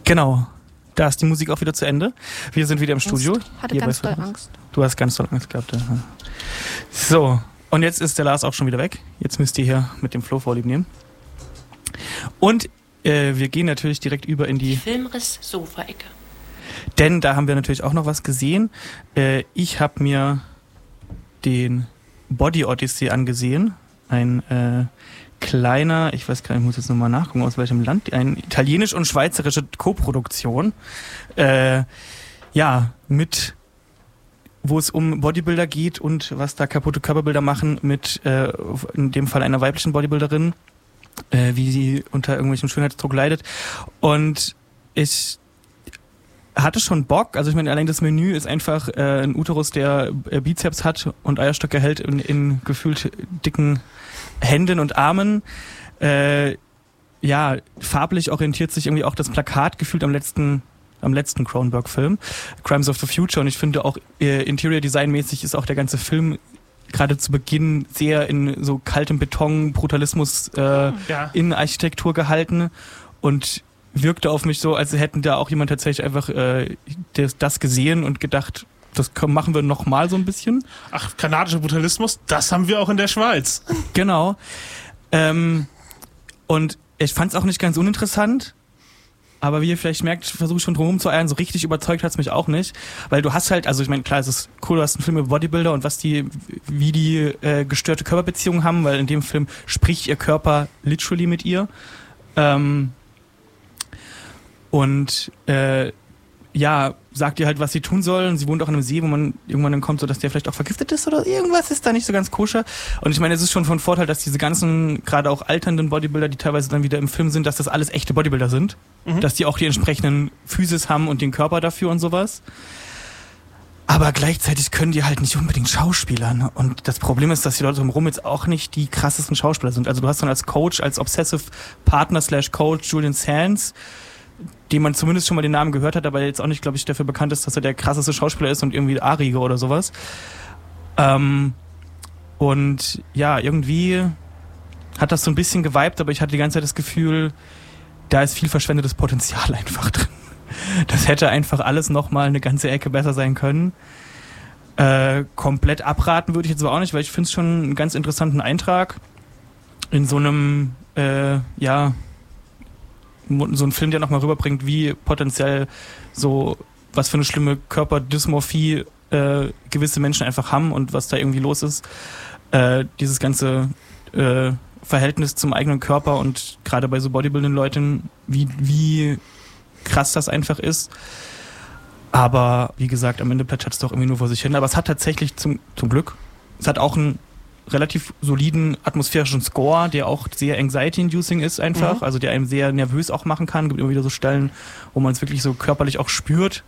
Genau. Da ist die Musik auch wieder zu Ende. Wir sind wieder im Studio. Ich hatte ganz doll Angst. Du hast ganz doll Angst gehabt. Ja. So, und jetzt ist der Lars auch schon wieder weg. Jetzt müsst ihr hier mit dem Flo vorlieb nehmen. Und wir gehen natürlich direkt über in die Filmriss-Sofa-Ecke. Denn da haben wir natürlich auch noch was gesehen. Ich habe mir den Body Odyssey angesehen. Ein kleiner, ich weiß gar nicht, ich muss jetzt nochmal nachgucken, aus welchem Land, eine italienisch- und schweizerische Koproduktion. Wo es um Bodybuilder geht und was da kaputte Körperbilder machen mit, in dem Fall einer weiblichen Bodybuilderin, wie sie unter irgendwelchem Schönheitsdruck leidet. Und ich hatte schon Bock, also ich meine, allein das Menü ist einfach ein Uterus, der Bizeps hat und Eierstöcke hält in gefühlt dicken Händen und Armen. Farblich orientiert sich irgendwie auch das Plakat gefühlt am letzten Cronenberg-Film, Crimes of the Future. Und ich finde auch Interior Design-mäßig ist auch der ganze Film gerade zu Beginn sehr in so kaltem Beton, Brutalismus in Architektur gehalten und wirkte auf mich so, als hätten da auch jemand tatsächlich einfach das gesehen und gedacht, das machen wir nochmal so ein bisschen. Ach, kanadischer Brutalismus, das haben wir auch in der Schweiz. Genau. Und ich fand es auch nicht ganz uninteressant, aber wie ihr vielleicht merkt, versuche ich schon drumherum zu eiern, so richtig überzeugt hat es mich auch nicht. Weil du hast halt, also ich meine, klar, es ist cool, du hast einen Film über Bodybuilder und wie die gestörte Körperbeziehungen haben, weil in dem Film spricht ihr Körper literally mit ihr. Sagt ihr halt, was sie tun soll. Und sie wohnt auch in einem See, wo man irgendwann dann kommt, so dass der vielleicht auch vergiftet ist oder irgendwas ist da nicht so ganz koscher. Und ich meine, es ist schon von Vorteil, dass diese ganzen, gerade auch alternden Bodybuilder, die teilweise dann wieder im Film sind, dass das alles echte Bodybuilder sind. Mhm. Dass die auch die entsprechenden Physis haben und den Körper dafür und sowas. Aber gleichzeitig können die halt nicht unbedingt Schauspielern. Und das Problem ist, dass die Leute drumherum jetzt auch nicht die krassesten Schauspieler sind. Also du hast dann als Coach, als Obsessive Partner / Coach Julian Sands, dem man zumindest schon mal den Namen gehört hat, aber jetzt auch nicht, glaube ich, dafür bekannt ist, dass er der krasseste Schauspieler ist und irgendwie A-Riege oder sowas. Und ja, irgendwie hat das so ein bisschen geweibt, aber ich hatte die ganze Zeit das Gefühl, da ist viel verschwendetes Potenzial einfach drin. Das hätte einfach alles nochmal eine ganze Ecke besser sein können. Komplett abraten würde ich jetzt aber auch nicht, weil ich finde es schon einen ganz interessanten Eintrag in so einem, so ein Film, der nochmal rüberbringt, wie potenziell so, was für eine schlimme Körperdysmorphie gewisse Menschen einfach haben und was da irgendwie los ist. Dieses ganze Verhältnis zum eigenen Körper und gerade bei so bodybuildenden Leuten, wie krass das einfach ist. Aber wie gesagt, am Ende plätschert es doch irgendwie nur vor sich hin. Aber es hat tatsächlich zum Glück, es hat auch einen relativ soliden atmosphärischen Score, der auch sehr anxiety-inducing ist einfach, also der einem sehr nervös auch machen kann. Es gibt immer wieder so Stellen, wo man es wirklich so körperlich auch spürt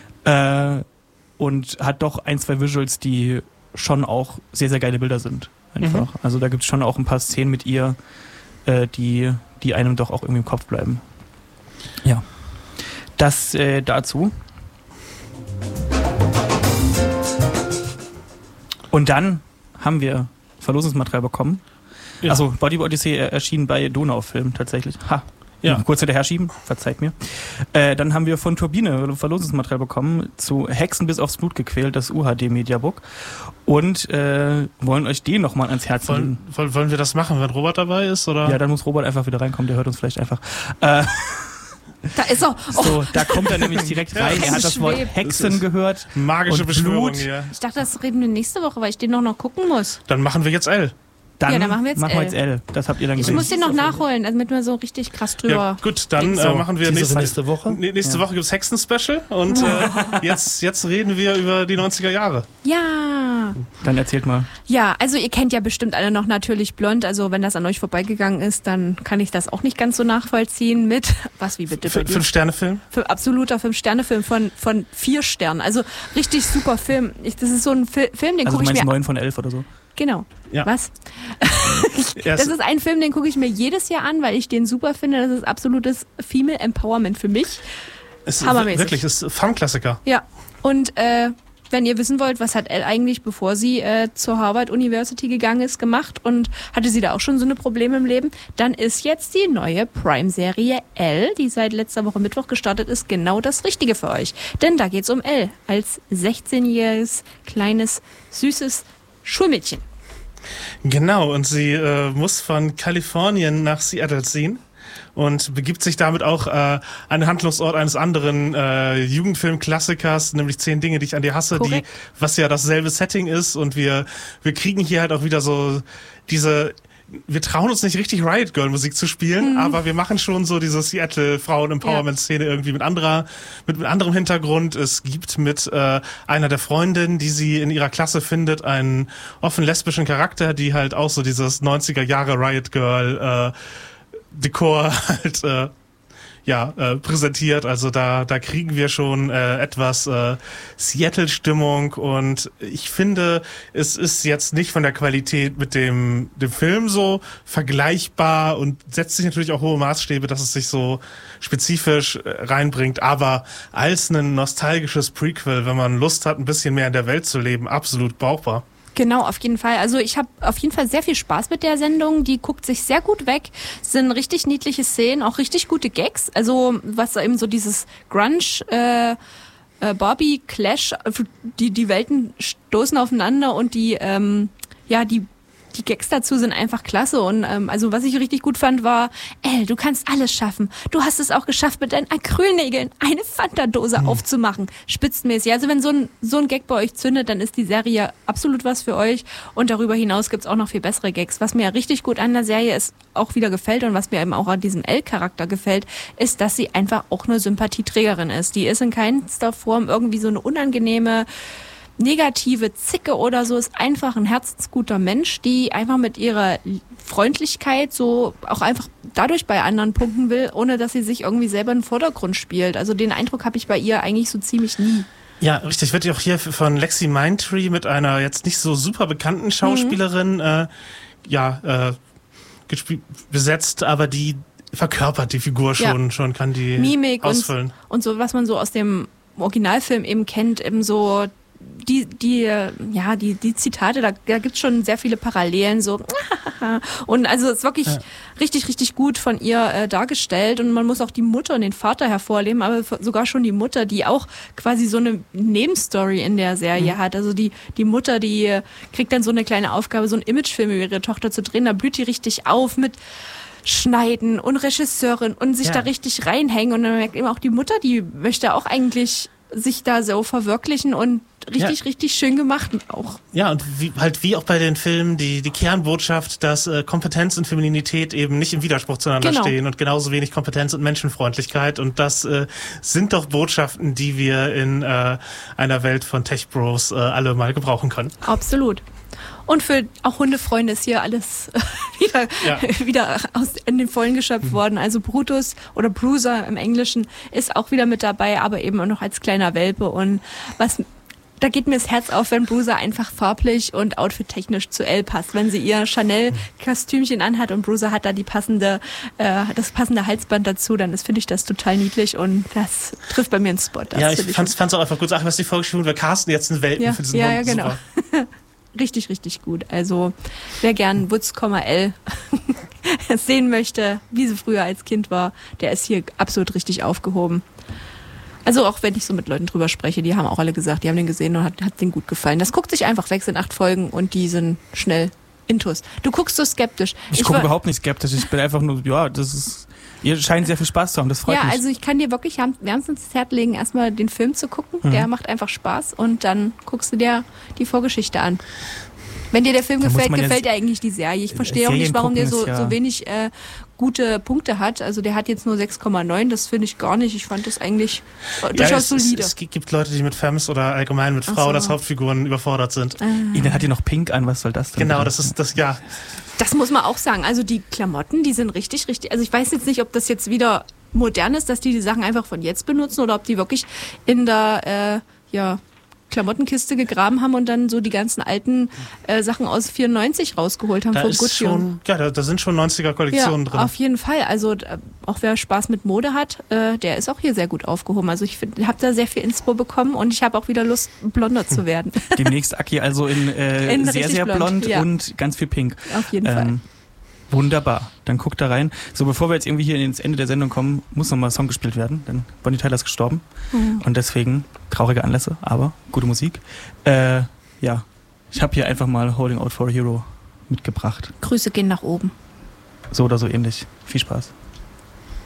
und hat doch 1, 2 Visuals, die schon auch sehr, sehr geile Bilder sind einfach. Also da gibt es schon auch ein paar Szenen mit ihr, die einem doch auch irgendwie im Kopf bleiben. Ja, das dazu. Und dann haben wir Verlosungsmaterial bekommen. Ja. Also Body Odyssey erschien bei Donaufilm tatsächlich. Ja. Kurz hinterher schieben, verzeiht mir. Dann haben wir von Turbine Verlosungsmaterial bekommen zu Hexen bis aufs Blut gequält, das UHD Mediabook. Und wollen euch den nochmal ans Herz legen. Wollen wir das machen, wenn Robert dabei ist? Oder? Ja, dann muss Robert einfach wieder reinkommen, der hört uns vielleicht einfach. Da ist er. Oh. So, da kommt er nämlich direkt rein. Er hat das Wort Hexen gehört. Magische Beschwörung hier. Ich dachte, das reden wir nächste Woche, weil ich den noch gucken muss. Dann machen wir jetzt L. Dann machen wir jetzt L. Das habt ihr dann gesehen. Ich muss den noch nachholen, damit wir so richtig krass drüber. Ja, gut, dann machen wir nächste Woche. Nächste Woche gibt's Hexen-Special und jetzt reden wir über die 90er Jahre. Ja. Dann erzählt mal. Ja, also ihr kennt ja bestimmt alle noch Natürlich Blond. Also wenn das an euch vorbeigegangen ist, dann kann ich das auch nicht ganz so nachvollziehen mit, was wie bitte? 5-Sterne-Film? Absoluter 5-Sterne-Film von 4 Sternen. Also richtig super Film. Das ist so ein Film, den gucke ich mir... 9 von 11 oder so? Genau. Ja. Was? Das ist ein Film, den gucke ich mir jedes Jahr an, weil ich den super finde. Das ist absolutes Female Empowerment für mich. Hammermäßig. Wirklich, ist Fun-Klassiker. Ja. Und wenn ihr wissen wollt, was hat Elle eigentlich, bevor sie zur Harvard University gegangen ist, gemacht und hatte sie da auch schon so eine Probleme im Leben, dann ist jetzt die neue Prime-Serie Elle, die seit letzter Woche Mittwoch gestartet ist, genau das Richtige für euch. Denn da geht's um Elle als 16-jähriges, kleines, süßes Schulmädchen. Genau, und sie muss von Kalifornien nach Seattle ziehen und begibt sich damit auch an den Handlungsort eines anderen Jugendfilmklassikers, nämlich 10 Dinge, die ich an dir hasse, was ja dasselbe Setting ist, und wir kriegen hier halt auch wieder so wir trauen uns nicht richtig Riot Girl Musik zu spielen, aber wir machen schon so diese Seattle Frauen Empowerment Szene irgendwie mit anderem Hintergrund. Es gibt mit einer der Freundinnen, die sie in ihrer Klasse findet, einen offen lesbischen Charakter, die halt auch so dieses 90er Jahre Riot Girl Dekor halt präsentiert. Also da kriegen wir schon etwas Seattle-Stimmung, und ich finde, es ist jetzt nicht von der Qualität mit dem Film so vergleichbar und setzt sich natürlich auch hohe Maßstäbe, dass es sich so spezifisch reinbringt, aber als ein nostalgisches Prequel, wenn man Lust hat, ein bisschen mehr in der Welt zu leben, absolut brauchbar. Genau, auf jeden Fall. Also ich habe auf jeden Fall sehr viel Spaß mit der Sendung. Die guckt sich sehr gut weg. Es sind richtig niedliche Szenen, auch richtig gute Gags. Also was eben so dieses Grunge, Barbie-Clash, die Welten stoßen aufeinander, und die Gags dazu sind einfach klasse. Und also was ich richtig gut fand, war, Elle, du kannst alles schaffen. Du hast es auch geschafft, mit deinen Acrylnägeln eine Fanta-Dose aufzumachen. Spitzenmäßig. Also wenn so ein Gag bei euch zündet, dann ist die Serie absolut was für euch. Und darüber hinaus gibt's auch noch viel bessere Gags. Was mir richtig gut an der Serie ist, auch wieder gefällt, und was mir eben auch an diesem Elle-Charakter gefällt, ist, dass sie einfach auch eine Sympathieträgerin ist. Die ist in keinster Form irgendwie so eine unangenehme, negative Zicke oder so, ist einfach ein herzensguter Mensch, die einfach mit ihrer Freundlichkeit so auch einfach dadurch bei anderen punkten will, ohne dass sie sich irgendwie selber in den Vordergrund spielt. Also den Eindruck habe ich bei ihr eigentlich so ziemlich nie. Ja, richtig. Wird ja auch hier von Lexi Mindtree mit einer jetzt nicht so super bekannten Schauspielerin besetzt, aber die verkörpert die Figur schon kann die Mimik ausfüllen. Und so, was man so aus dem Originalfilm eben kennt, eben so die Zitate, da gibt's schon sehr viele Parallelen, so und also es ist wirklich richtig, richtig gut von ihr dargestellt, und man muss auch die Mutter und den Vater hervorheben, aber sogar schon die Mutter, die auch quasi so eine Nebenstory in der Serie hat. Also die Mutter, die kriegt dann so eine kleine Aufgabe, so einen Imagefilm über ihre Tochter zu drehen, da blüht die richtig auf mit Schneiden und Regisseurin und sich da richtig reinhängen, und dann merkt eben auch die Mutter, die möchte auch eigentlich sich da so verwirklichen, und richtig schön gemacht auch. Ja, und wie auch bei den Filmen die Kernbotschaft, dass Kompetenz und Femininität eben nicht im Widerspruch zueinander stehen, und genauso wenig Kompetenz und Menschenfreundlichkeit, und das sind doch Botschaften, die wir in einer Welt von Tech-Bros alle mal gebrauchen können. Absolut. Und für auch Hundefreunde ist hier alles wieder in den Vollen geschöpft worden. Also Brutus oder Bruiser im Englischen ist auch wieder mit dabei, aber eben auch noch als kleiner Welpe. Und da geht mir das Herz auf, wenn Bruiser einfach farblich und outfit-technisch zu Elle passt. Wenn sie ihr Chanel-Kostümchen anhat und Bruiser hat da das passende Halsband dazu, dann finde ich das total niedlich, und das trifft bei mir einen Spot. Ich fand's auch einfach gut. Ach, was die vorgeschrieben, wir casten jetzt einen Welpen für diesen Hund. Ja, genau. Richtig, richtig gut. Also wer gern Woods, Elle sehen möchte, wie sie früher als Kind war, der ist hier absolut richtig aufgehoben. Also auch wenn ich so mit Leuten drüber spreche, die haben auch alle gesagt, die haben den gesehen und hat denen gut gefallen. Das guckt sich einfach weg, sind 8 Folgen und die sind schnell intus. Du guckst so skeptisch. Ich gucke überhaupt nicht skeptisch. Ich bin einfach nur, ihr scheint sehr viel Spaß zu haben, das freut mich. Ja, also ich kann dir wirklich wärmstens ins Herz legen, erstmal den Film zu gucken. Der macht einfach Spaß, und dann guckst du dir die Vorgeschichte an. Wenn dir der Film gefällt, gefällt dir eigentlich die Serie. Ich verstehe auch nicht, warum der so wenig gute Punkte hat. Also der hat jetzt nur 6,9, das finde ich gar nicht. Ich fand das eigentlich durchaus solide. Es gibt Leute, die mit Femmes oder allgemein mit Frau als Hauptfiguren überfordert sind. Dann hat die noch Pink an, was soll das denn? Genau, das ist das, ja. Das muss man auch sagen. Also die Klamotten, die sind richtig. Also ich weiß jetzt nicht, ob das jetzt wieder modern ist, dass die Sachen einfach von jetzt benutzen, oder ob die wirklich in der Klamottenkiste gegraben haben und dann so die ganzen alten Sachen aus 94 rausgeholt haben von Gucci. Da sind schon 90er-Kollektionen drin. Auf jeden Fall. Also auch wer Spaß mit Mode hat, der ist auch hier sehr gut aufgehoben. Also ich habe da sehr viel Inspo bekommen und ich habe auch wieder Lust, blonder zu werden. Demnächst Aki also in sehr, sehr blond und ganz viel pink. Auf jeden Fall. Wunderbar, dann guckt da rein. So, bevor wir jetzt irgendwie hier ins Ende der Sendung kommen, muss nochmal ein Song gespielt werden, denn Bonnie Tyler ist gestorben. Und deswegen traurige Anlässe, aber gute Musik. Ja, ich habe hier einfach mal Holding Out for a Hero mitgebracht. Grüße gehen nach oben. So oder so ähnlich. Viel Spaß.